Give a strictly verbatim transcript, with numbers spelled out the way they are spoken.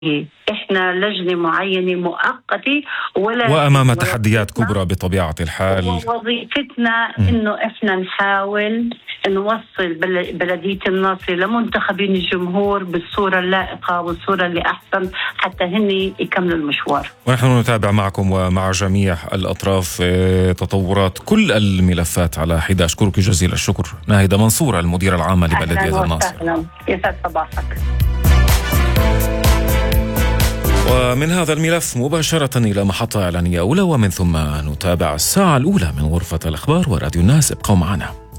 إحنا لجنة معينة مؤقتة ولا وأمام تحديات كبرى بطبيعة الحال. ووظيفتنا إنه إحنا نحاول نوصل بلدية الناصر لمنتخبين الجمهور بالصورة اللائقة والصورة اللي أحسن حتى هني يكملوا المشوار. ونحن نتابع معكم ومع جميع الأطراف تطورات كل الملفات على حدة. أشكرك جزيل الشكر ناهدة منصورة المديرة العامة لبلدية الناصر. يسعد صباحك. ومن هذا الملف مباشرة إلى محطة إعلانية أولى ومن ثم نتابع الساعة الأولى من غرفة الأخبار وراديو الناس. ابقوا معنا.